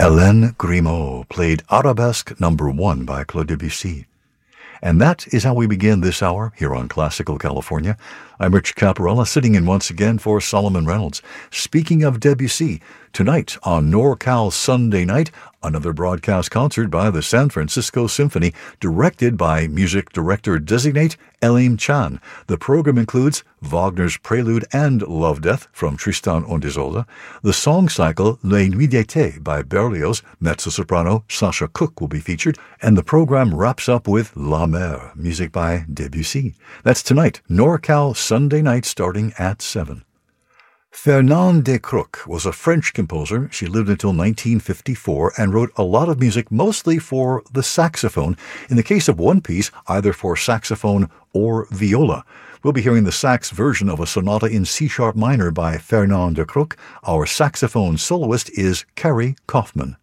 Hélène Grimaud played Arabesque No. 1 by Claude Debussy. And that is how we begin this hour here on Classical California. I'm Rich Caparella, sitting in once again for Solomon Reynolds. Speaking of Debussy, tonight on NorCal Sunday Night, another broadcast concert by the San Francisco Symphony, directed by music director-designate Elim Chan. The program includes Wagner's Prelude and Love Death from Tristan und Isolde, the song cycle Les Nuits d'été by Berlioz, mezzo-soprano Sasha Cook will be featured, and the program wraps up with La Mer, music by Debussy. That's tonight, NorCal Sunday Night, starting at 7. Fernande de Crook was a French composer. She lived until 1954 and wrote a lot of music, mostly for the saxophone. In the case of one piece, either for saxophone or viola. We'll be hearing the sax version of a sonata in C-sharp minor by Fernande de Crook. Our saxophone soloist is Carrie Kaufman.